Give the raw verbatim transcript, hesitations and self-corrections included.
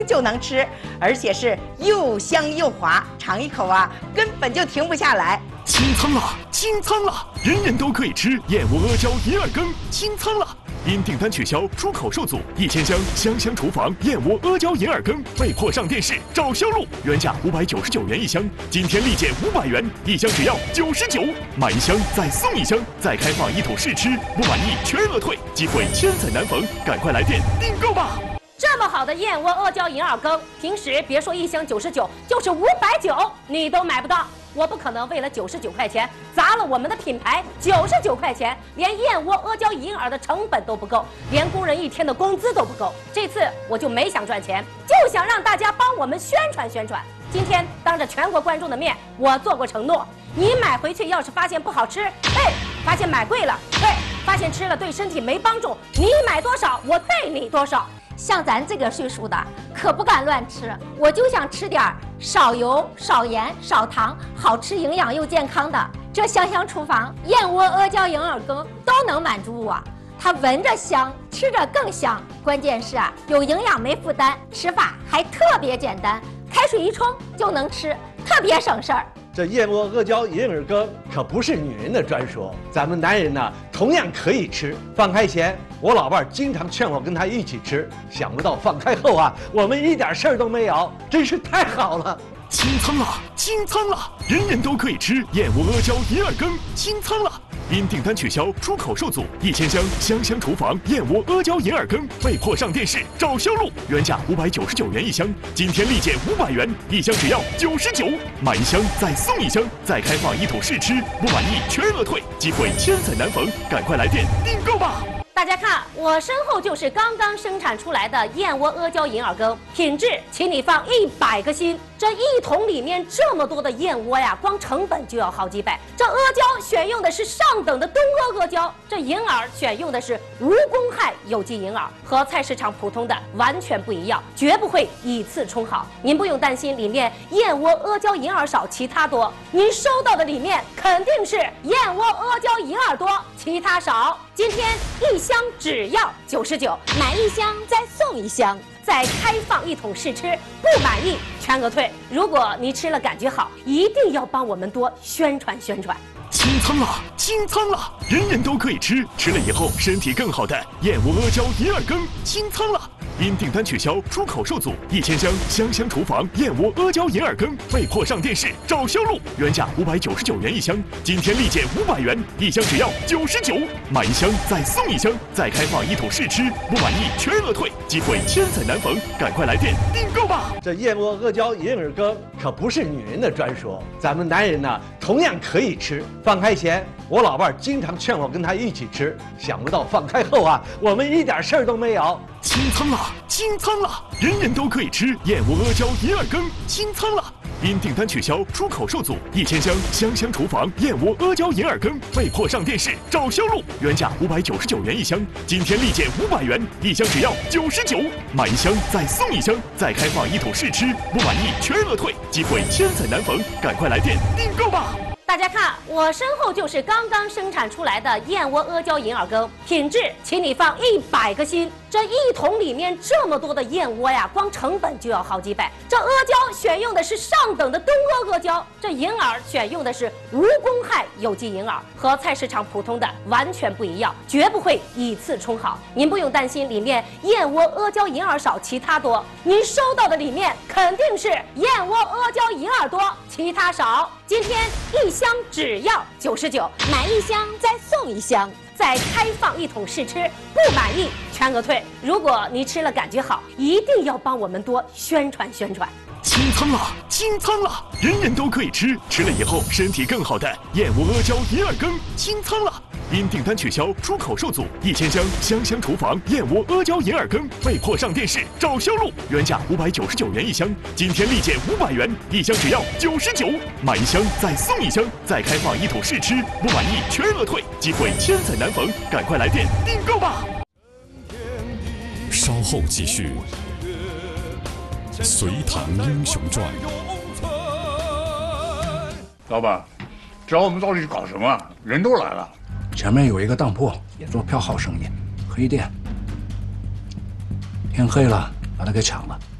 就能吃，而且是又香又滑，尝一口啊，根本就停不下来。 清仓了，清仓了，人人都可以吃燕窝阿胶银耳羹，清仓了。因订单取消，出口受阻，一千箱香香厨房燕窝阿胶银耳羹被迫上电视找销路，原价五百九十九元一箱，今天立减五百元，一箱只要九十九，买一箱再送一箱，再开放一桶试吃，不满意全额退，机会千载难逢，赶快来电订购吧！ 这么好的燕窝阿胶银耳羹，平时别说一箱九十九，就是五百九你都买不到。我不可能为了九十九块钱砸了我们的品牌，九十九块钱连燕窝阿胶银耳的成本都不够，连工人一天的工资都不够。这次我就没想赚钱，就想让大家帮我们宣传宣传。今天当着全国观众的面，我做过承诺，你买回去要是发现不好吃，嘿，发现买贵了，嘿，发现吃了对身体没帮助，你买多少我退你多少。 像咱这个岁数的，可不敢乱吃。我就想吃点少油、少盐、少糖，好吃、营养又健康的。这香香厨房燕窝阿胶银耳羹都能满足我。它闻着香，吃着更香。关键是啊，有营养没负担，吃法还特别简单，开水一冲就能吃，特别省事儿。 这燕窝阿胶银耳羹可不是女人的专属，咱们男人呢同样可以吃。放开前，我老伴儿经常劝我跟他一起吃，想不到放开后啊，我们一点事儿都没有，真是太好了。 清仓了，清仓了，人人都可以吃燕窝阿胶银耳羹，清仓了。因订单取消，出口受阻，一千箱香香厨房燕窝阿胶银耳羹被迫上电视找销路，原价五百九十九元一箱，今天立减五百元，一箱只要九十九，买一箱再送一箱，再开放一桶试吃，不满意全额退，机会千载难逢，赶快来电订购吧！ 大家看，我身后就是刚刚生产出来的燕窝阿胶银耳羹，品质请你放一百个心。这一桶里面这么多的燕窝呀，光成本就要好几百。这阿胶选用的是上等的东阿阿胶，这银耳选用的是无公害有机银耳，和菜市场普通的完全不一样，绝不会以次充好。您不用担心里面燕窝阿胶银耳少，其他多。您收到的里面肯定是燕窝阿胶银耳多，其他少。今天一箱只要九十九， 买一箱再送一箱， 再开放一桶试吃，不满意全额退。如果你吃了感觉好，一定要帮我们多宣传宣传。 清仓了，清仓了，人人都可以吃，吃了以后身体更好的燕窝阿胶银耳羹，清仓了。因订单取消，出口受阻，一千箱香香厨房燕窝阿胶银耳羹被迫上电视找销路，原价五百九十九元一箱，今天立减五百元，一箱只要九十九，买一箱再送一箱，再开放一桶试吃，不满意全额退，机会千载难逢，赶快来电订购吧！ 这燕窝阿胶银耳羹可不是女人的专属，咱们男人呢同样可以吃。放开前，我老伴儿经常劝我跟他一起吃，想不到放开后啊，我们一点事儿都没有。 清仓了，清仓了，人人都可以吃燕窝阿胶银耳羹，清仓了。因订单取消，出口受阻，一千箱香香厨房燕窝阿胶银耳羹被迫上电视找销路，原价五百九十九元一箱，今天立减五百元，一箱只要九十九，买一箱再送一箱，再开放一桶试吃，不满意全额退，机会千载难逢，赶快来电订购吧！ 大家看，我身后就是刚刚生产出来的燕窝阿胶银耳羹，品质请你放一百个心。这一桶里面这么多的燕窝呀，光成本就要好几百。这阿胶选用的是上等的东阿阿胶，这银耳选用的是无公害有机银耳，和菜市场普通的完全不一样，绝不会以次充好。您不用担心里面燕窝阿胶银耳少，其他多。您收到的里面肯定是燕窝阿胶银耳多，其他少。今天一箱只要九十九， 买一箱再送一箱， 再开放一桶试吃，不满意全额退。如果你吃了感觉好，一定要帮我们多宣传宣传。 清仓了，清仓了，人人都可以吃，吃了以后身体更好的燕窝阿胶银耳羹，清仓了。因订单取消，出口受阻，一千箱香香厨房燕窝阿胶银耳羹被迫上电视找销路，原价五百九十九元一箱，今天立减五百元，一箱只要九十九，买一箱再送一箱，再开放一桶试吃，不满意全额退，机会千载难逢，赶快来电订购吧！ 稍后继续《隋唐英雄传》。 老板，找我们到底搞什么？人都来了。 前面有一个当铺，也做票号生意，黑店。天黑了，把他给抢了。